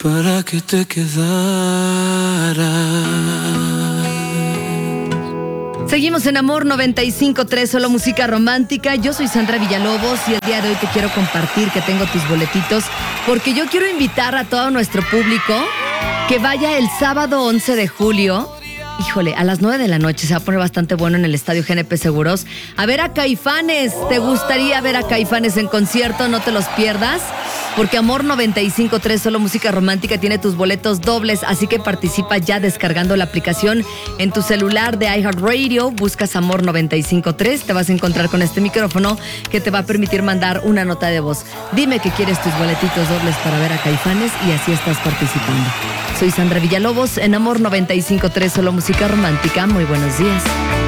para que te quedaras. Seguimos en Amor 95.3, solo música romántica. Yo soy Sandra Villalobos y el día de hoy te quiero compartir que tengo tus boletitos porque yo quiero invitar a todo nuestro público que vaya el sábado 11 de julio. Híjole, a las 9 de la noche se va a poner bastante bueno en el Estadio GNP Seguros a ver a Caifanes. ¿Te gustaría ver a Caifanes en concierto? No te los pierdas, porque Amor 95.3, solo música romántica, tiene tus boletos dobles, así que participa ya descargando la aplicación en tu celular de iHeartRadio. Buscas Amor 95.3, te vas a encontrar con este micrófono que te va a permitir mandar una nota de voz. Dime que quieres tus boletitos dobles para ver a Caifanes y así estás participando. Soy Sandra Villalobos en Amor 95.3, solo música romántica. Muy buenos días.